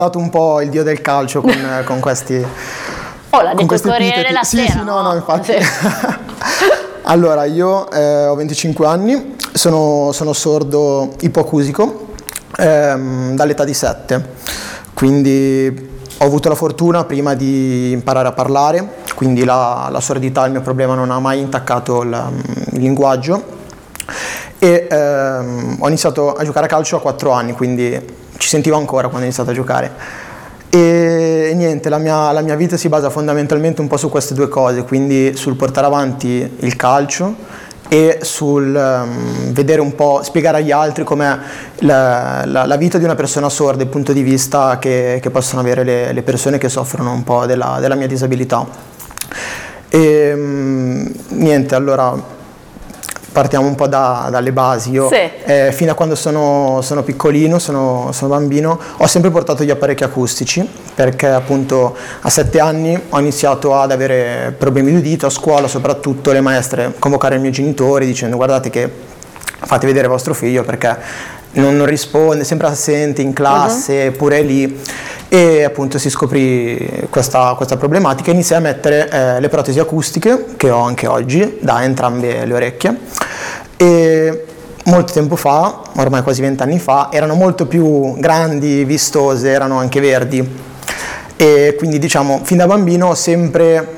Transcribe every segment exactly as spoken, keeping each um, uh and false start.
dato un po' il dio del calcio con, con questi... Oh, l'ha detto il Corriere della sì, Sera, sì, no, no, infatti. Sì. Allora, io eh, ho venticinque anni, sono, sono sordo ipoacusico ehm, dall'età di sette, quindi ho avuto la fortuna prima di imparare a parlare, quindi la, la sordità, il mio problema, non ha mai intaccato il, il linguaggio, e ehm, ho iniziato a giocare a calcio a quattro anni, quindi ci sentivo ancora quando ho iniziato a giocare. E niente, la mia, la mia vita si basa fondamentalmente un po' su queste due cose, quindi sul portare avanti il calcio e sul um, vedere un po', spiegare agli altri com'è la, la, la vita di una persona sorda, il punto di vista che, che possono avere le, le persone che soffrono un po' della, della mia disabilità. E um, niente, allora partiamo un po' da, dalle basi. Io sì. eh, fino a quando sono, sono piccolino, sono, sono bambino, ho sempre portato gli apparecchi acustici, perché appunto a sette anni ho iniziato ad avere problemi di udito, a scuola soprattutto le maestre convocare i miei genitori dicendo: guardate che fate vedere vostro figlio perché non, non risponde, sempre assente in classe, uh-huh. pure lì. E appunto si scoprì questa, questa problematica e iniziai a mettere eh, le protesi acustiche, che ho anche oggi, da entrambe le orecchie. E molto tempo fa, ormai quasi vent'anni fa, erano molto più grandi, vistose, erano anche verdi. E quindi diciamo, fin da bambino ho sempre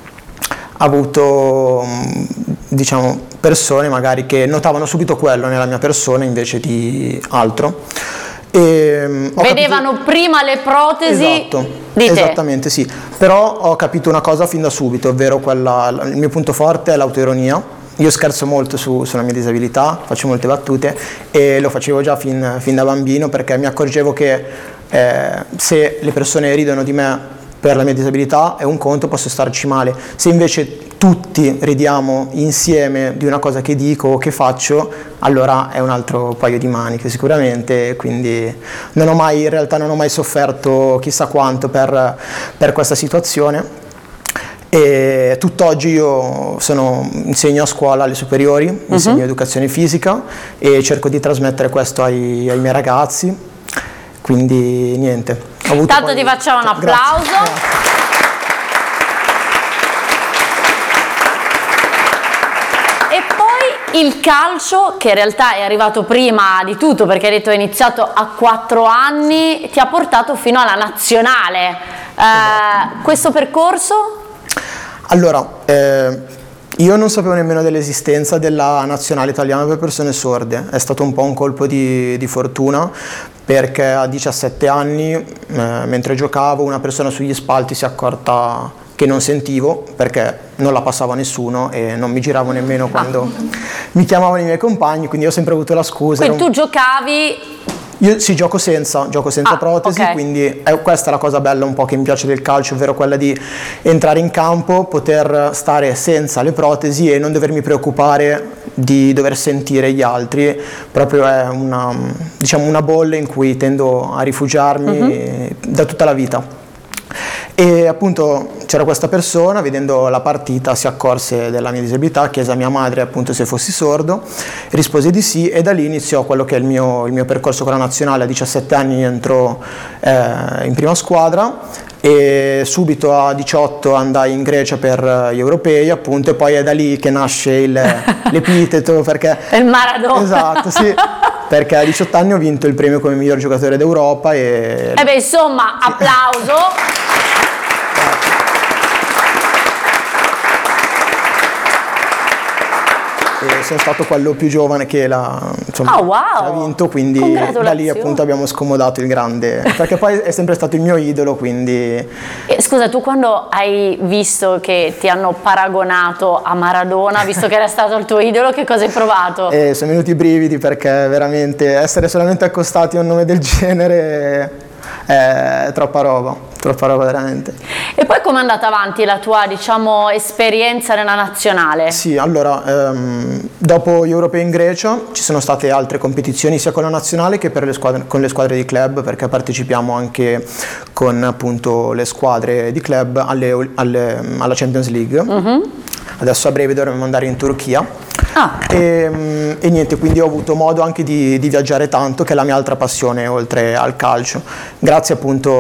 avuto, diciamo, persone magari che notavano subito quello nella mia persona invece di altro. E, vedevano capito... prima le protesi esatto, di te. Esattamente, sì. Però ho capito una cosa fin da subito, ovvero quella, il mio punto forte è l'autoironia. Io scherzo molto su, sulla mia disabilità, faccio molte battute e lo facevo già fin, fin da bambino, perché mi accorgevo che eh, se le persone ridono di me per la mia disabilità è un conto, posso starci male. Se invece tutti ridiamo insieme di una cosa che dico o che faccio, allora è un altro paio di maniche sicuramente. Quindi non ho mai, in realtà non ho mai sofferto chissà quanto per, per questa situazione. E tutt'oggi io sono, insegno a scuola alle superiori, uh-huh. insegno educazione fisica e cerco di trasmettere questo ai, ai miei ragazzi. Quindi niente. Intanto poi... ti facciamo un applauso. Grazie. E poi il calcio, che in realtà è arrivato prima di tutto, perché hai detto hai iniziato a quattro anni, ti ha portato fino alla nazionale. Eh, questo percorso? Allora, eh, io non sapevo nemmeno dell'esistenza della nazionale italiana per persone sorde. È stato un po' un colpo di, di fortuna, perché a diciassette anni, eh, mentre giocavo, una persona sugli spalti si è accorta che non sentivo, perché non la passava nessuno e non mi giravo nemmeno quando ah. mi chiamavano i miei compagni, quindi ho sempre avuto la scusa. Quindi tu giocavi... Io sì, gioco senza, gioco senza ah, protesi, okay. Quindi è, questa è la cosa bella un po' che mi piace del calcio, ovvero quella di entrare in campo, poter stare senza le protesi e non dovermi preoccupare di dover sentire gli altri. Proprio è una, diciamo, una bolla in cui tendo a rifugiarmi uh-huh. da tutta la vita. E appunto c'era questa persona, vedendo la partita si accorse della mia disabilità, chiese a mia madre appunto se fossi sordo, rispose di sì e da lì iniziò quello che è il mio, il mio percorso con la nazionale. A diciassette anni entro eh, in prima squadra e subito a diciotto andai in Grecia per gli europei appunto, e poi è da lì che nasce il, l'epiteto, perché il Maradona. Esatto, sì. Perché a diciotto anni ho vinto il premio come miglior giocatore d'Europa e... Eh beh, insomma, sì. Applauso! E sono stato quello più giovane che l'ha, insomma, oh, wow. che ha vinto, quindi da lì appunto abbiamo scomodato il grande, perché poi è sempre stato il mio idolo, quindi... E, scusa, tu quando hai visto che ti hanno paragonato a Maradona, visto che era stato il tuo idolo, che cosa hai provato? E sono venuti i brividi, perché veramente essere solamente accostati a un nome del genere è troppa roba, troppa roba veramente. E poi com'è andata avanti la tua, diciamo, esperienza nella nazionale? Sì, allora, ehm, dopo gli europei in Grecia ci sono state altre competizioni sia con la nazionale che per le squadre, con le squadre di club, perché partecipiamo anche con appunto le squadre di club alle, alle, alla Champions League. Uh-huh. Adesso a breve dovremo andare in Turchia. Ah. E, e niente, quindi ho avuto modo anche di, di viaggiare tanto, che è la mia altra passione oltre al calcio, grazie appunto